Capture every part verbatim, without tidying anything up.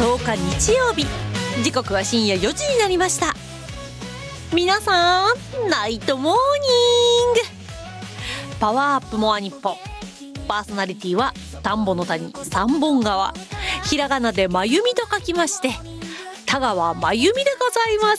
とおか日曜日、時刻は深夜よじになりました。皆さんナイトモーニング。パワーアップモアニッポン、パーソナリティは田んぼの谷三本川、ひらがなでまゆみと書きまして田川まゆみでございます。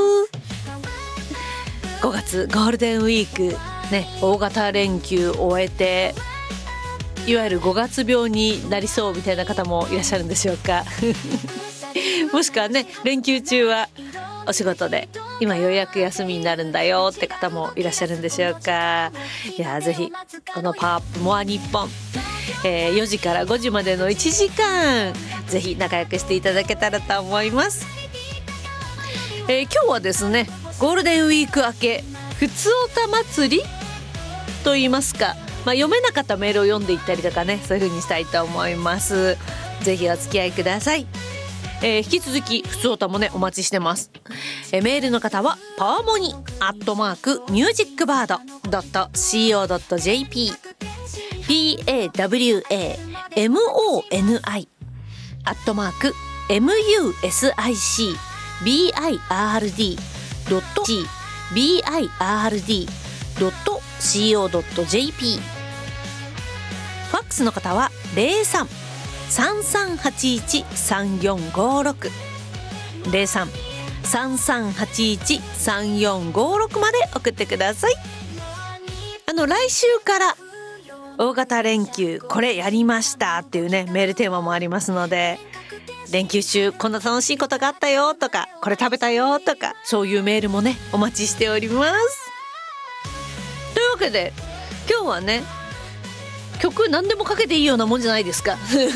ごがつゴールデンウィークね、大型連休を終えて、いわゆるごがつ病になりそうみたいな方もいらっしゃるんでしょうかもしくはね、連休中はお仕事で今ようやく休みになるんだよって方もいらっしゃるんでしょうか。いやぜひこのパワーアップモアニッポン、えー、よじからごじまでのいちじかん、ぜひ仲良くしていただけたらと思います。えー、今日はですね、ゴールデンウィーク明けふつおた祭りと言いますか、まあ、読めなかったメールを読んでいったりとかね、そういう風にしたいと思います。ぜひお付き合いください。えー、引き続きふつおたもねお待ちしてます。えー、メールの方はパワモニアットマークミュージックバードドット シーオードットジェーピー パワモニアットマーク ミュージックバードドット シーオードットジェーピー。 ファックスの方はゼロさん さんさんはちいち さんよんごろく ゼロさん さんさんはちいち さんよんごろくまで送ってください。あの来週から大型連休これやりましたっていうねメールテーマもありますので、連休中こんな楽しいことがあったよとか、これ食べたよとか、そういうメールもねお待ちしております。というわけで今日はね、曲何でもかけていいようなもんじゃないですか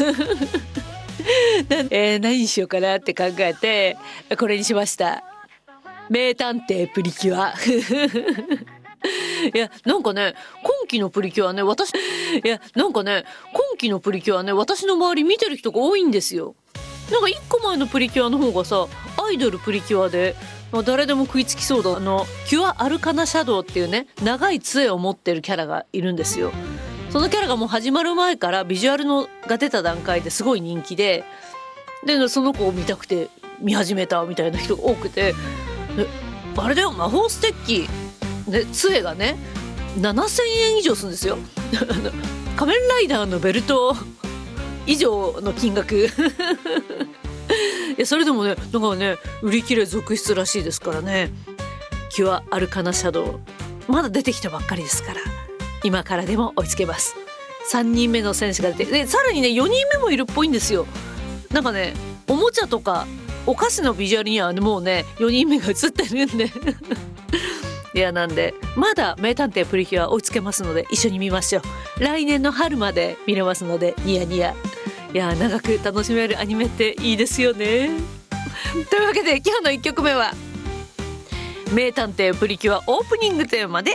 えー、何にしようかなって考えてこれにしました。名探偵プリキュアいやなんかね、今期のプリキュアね、私いやなんかね今期のプリキュアね、私の周り見てる人が多いんですよ。なんかいっこまえのプリキュアの方がさ、アイドルプリキュアで誰でも食いつきそうだ、あのキュアアルカナシャドウっていうね長い杖を持ってるキャラがいるんですよ。そのキャラがもう始まる前からビジュアルのが出た段階ですごい人気で、でその子を見たくて見始めたみたいな人が多くて、あれだよ、魔法ステッキで杖がねななせんえん以上するんですよ仮面ライダーのベルト以上の金額いやそれでもねなんかね売り切れ続出らしいですからね。キュアアルカナシャドウまだ出てきたばっかりですから、今からでも追いつけます。さんにんめの戦士が出て、でさらにねよにんめもいるっぽいんですよ。なんかねおもちゃとかお菓子のビジュアルにはもうねよにんめが映ってるんでいやなんでまだ名探偵プリキュア追いつけますので一緒に見ましょう。来年の春まで見れますのでニヤニヤ。いや長く楽しめるアニメっていいですよねというわけで今日のいっきょくめは名探偵プリキュアオープニングテーマで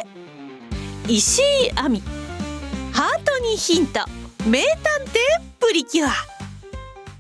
石井亜美、ハートにヒント、名探偵プリキュア。